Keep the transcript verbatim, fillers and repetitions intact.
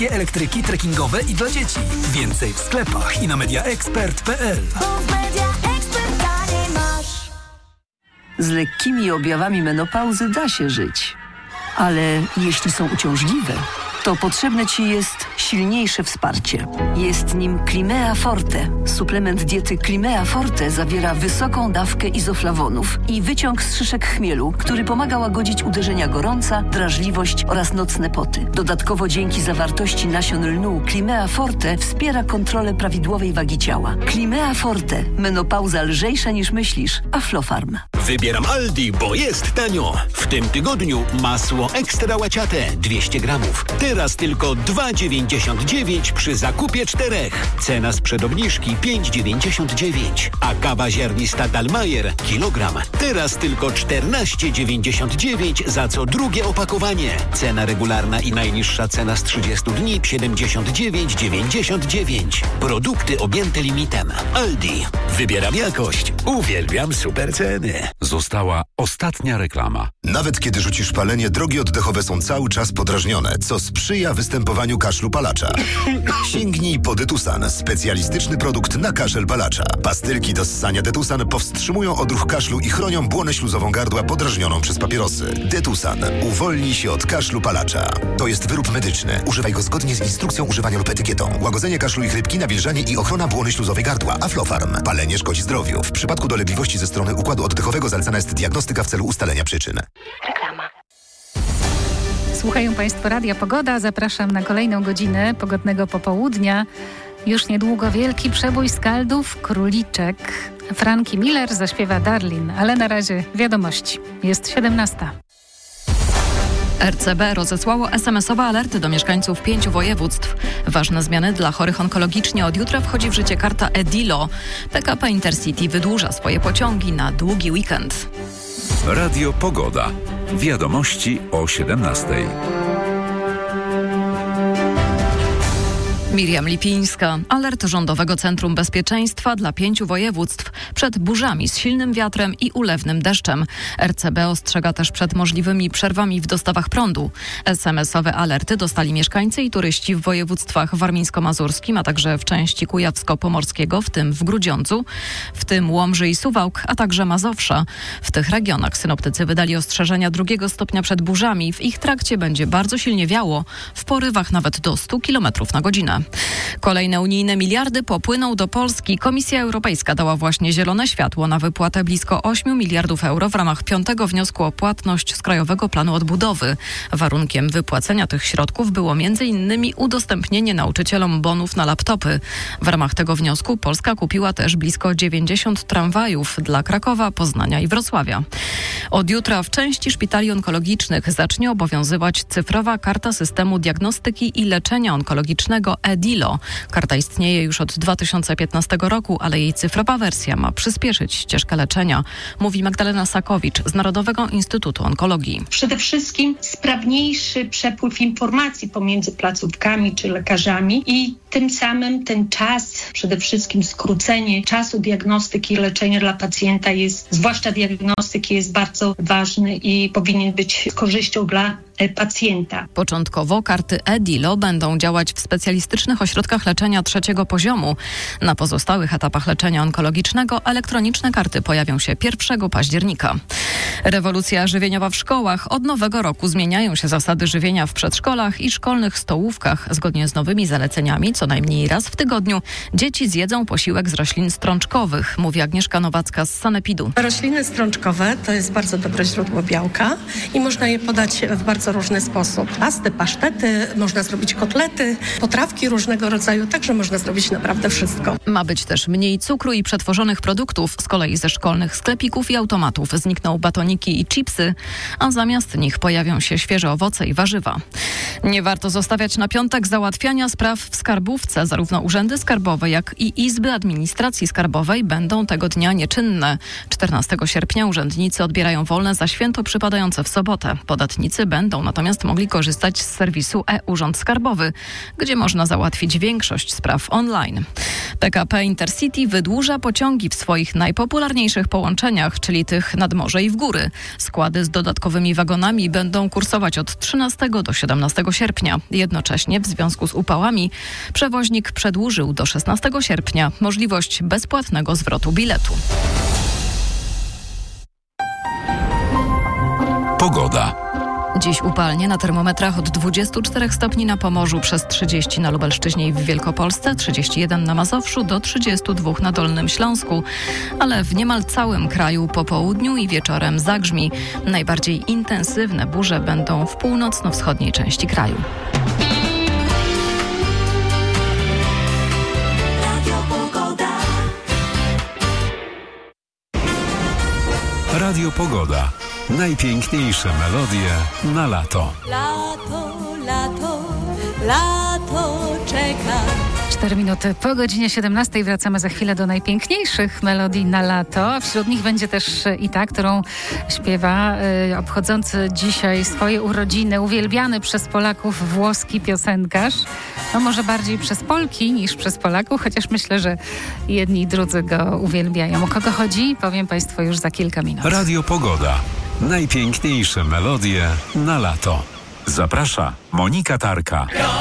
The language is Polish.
Elektryki trekkingowe i dla dzieci. Więcej w sklepach i na mediaexpert kropka p l. Z lekkimi objawami menopauzy da się żyć. Ale jeśli są uciążliwe, to potrzebne Ci jest silniejsze wsparcie. Jest nim Climea Forte. Suplement diety Climea Forte zawiera wysoką dawkę izoflawonów i wyciąg z szyszek chmielu, który pomaga łagodzić uderzenia gorąca, drażliwość oraz nocne poty. Dodatkowo dzięki zawartości nasion lnu Climea Forte wspiera kontrolę prawidłowej wagi ciała. Climea Forte. Menopauza lżejsza niż myślisz. Aflofarm. Wybieram Aldi, bo jest tanio. W tym tygodniu masło ekstra łaciate dwieście gramów. Teraz tylko dwa dziewięćdziesiąt dziewięć przy zakupie czterech. Cena sprzed obniżki pięć dziewięćdziesiąt dziewięć. A kawa ziarnista Dalmajer kilogram. Teraz tylko czternaście dziewięćdziesiąt dziewięć za co drugie opakowanie. Cena regularna i najniższa cena z trzydziestu dni siedemdziesiąt dziewięć dziewięćdziesiąt dziewięć. Produkty objęte limitem. Aldi. Wybieram jakość. Uwielbiam super ceny. Została ostatnia reklama. Nawet kiedy rzucisz palenie, drogi oddechowe są cały czas podrażnione, co sprzyja występowaniu kaszlu palacza. Sięgnij po Detusan, specjalistyczny produkt na kaszel palacza. Pastylki do ssania Detusan powstrzymują odruch kaszlu i chronią błonę śluzową gardła podrażnioną przez papierosy. Detusan uwolni się od kaszlu palacza. To jest wyrób medyczny. Używaj go zgodnie z instrukcją używania lub etykietą. Łagodzenie kaszlu i chrypki, nawilżanie i ochrona błony śluzowej gardła. Aflofarm. Palenie szkodzi zdrowiu. W przypadku dolegliwości ze strony układu oddechowego zalecana jest diagnostyka w celu ustalenia przyczyn. Reklama. Słuchają Państwo Radia Pogoda. Zapraszam na kolejną godzinę pogodnego popołudnia. Już niedługo wielki przebój skaldów, Króliczek. Frankie Miller zaśpiewa Darlin, ale na razie wiadomości. Jest siedemnasta. R C B rozesłało es em esowe alerty do mieszkańców pięciu województw. Ważne zmiany dla chorych onkologicznie. Od jutra wchodzi w życie karta Edilo. P K P Intercity wydłuża swoje pociągi na długi weekend. Radio Pogoda. Wiadomości o siedemnastej. Miriam Lipińska. Alert Rządowego Centrum Bezpieczeństwa dla pięciu województw przed burzami z silnym wiatrem i ulewnym deszczem. R C B ostrzega też przed możliwymi przerwami w dostawach prądu. es em esowe alerty dostali mieszkańcy i turyści w województwach warmińsko-mazurskim, a także w części kujawsko-pomorskiego, w tym w Grudziądzu, w tym Łomży i Suwałk, a także Mazowsza. W tych regionach synoptycy wydali ostrzeżenia drugiego stopnia przed burzami. W ich trakcie będzie bardzo silnie wiało, w porywach nawet do stu kilometrów na godzinę. Kolejne unijne miliardy popłyną do Polski. Komisja Europejska dała właśnie zielone światło na wypłatę blisko ośmiu miliardów euro w ramach piątego wniosku o płatność z Krajowego Planu Odbudowy. Warunkiem wypłacenia tych środków było między innymi udostępnienie nauczycielom bonów na laptopy. W ramach tego wniosku Polska kupiła też blisko dziewięćdziesiąt tramwajów dla Krakowa, Poznania i Wrocławia. Od jutra w części szpitali onkologicznych zacznie obowiązywać cyfrowa karta systemu diagnostyki i leczenia onkologicznego Edilo. Karta istnieje już od dwa tysiące piętnastego roku, ale jej cyfrowa wersja ma przyspieszyć ścieżkę leczenia, mówi Magdalena Sakowicz z Narodowego Instytutu Onkologii. Przede wszystkim sprawniejszy przepływ informacji pomiędzy placówkami czy lekarzami i tym samym ten czas, przede wszystkim skrócenie czasu diagnostyki i leczenia dla pacjenta jest, zwłaszcza diagnostyki, jest bardzo ważny i powinien być z korzyścią dla pacjenta. Początkowo karty Edilo będą działać w specjalistycznych ośrodkach leczenia trzeciego poziomu. Na pozostałych etapach leczenia onkologicznego elektroniczne karty pojawią się pierwszego października. Rewolucja żywieniowa w szkołach. Od nowego roku zmieniają się zasady żywienia w przedszkolach i szkolnych stołówkach. Zgodnie z nowymi zaleceniami co najmniej raz w tygodniu dzieci zjedzą posiłek z roślin strączkowych, mówi Agnieszka Nowacka z Sanepidu. Rośliny strączkowe to jest bardzo dobre źródło białka i można je podać w bardzo różny sposób. Pasty, pasztety, można zrobić kotlety, potrawki różnego rodzaju, także można zrobić naprawdę wszystko. Ma być też mniej cukru i przetworzonych produktów. Z kolei ze szkolnych sklepików i automatów znikną batoniki i chipsy, a zamiast nich pojawią się świeże owoce i warzywa. Nie warto zostawiać na piątek załatwiania spraw w skarbówce. Zarówno urzędy skarbowe, jak i izby administracji skarbowej będą tego dnia nieczynne. czternastego sierpnia urzędnicy odbierają wolne za święto przypadające w sobotę. Podatnicy będą Będą natomiast mogli korzystać z serwisu e-Urząd Skarbowy, gdzie można załatwić większość spraw online. P K P Intercity wydłuża pociągi w swoich najpopularniejszych połączeniach, czyli tych nad morze i w góry. Składy z dodatkowymi wagonami będą kursować od trzynastego do siedemnastego sierpnia. Jednocześnie w związku z upałami przewoźnik przedłużył do szesnastego sierpnia możliwość bezpłatnego zwrotu biletu. Pogoda. Dziś upalnie na termometrach od dwudziestu czterech stopni na Pomorzu, przez trzydzieści na Lubelszczyźnie i w Wielkopolsce, trzydzieści jeden na Mazowszu, do trzydziestu dwóch na Dolnym Śląsku, ale w niemal całym kraju po południu i wieczorem zagrzmi. Najbardziej intensywne burze będą w północno-wschodniej części kraju. Radio Pogoda. Najpiękniejsze melodie na lato. Lato, lato, lato czeka. Cztery minuty po godzinie siedemnastej wracamy za chwilę do najpiękniejszych melodii na lato. Wśród nich będzie też i ta, którą śpiewa y, obchodzący dzisiaj swoje urodziny, uwielbiany przez Polaków włoski piosenkarz. No może bardziej przez Polki niż przez Polaków, chociaż myślę, że jedni i drudzy go uwielbiają. O kogo chodzi? Powiem Państwu już za kilka minut. Radio Pogoda. Najpiękniejsze melodie na lato. Zaprasza Monika Tarka.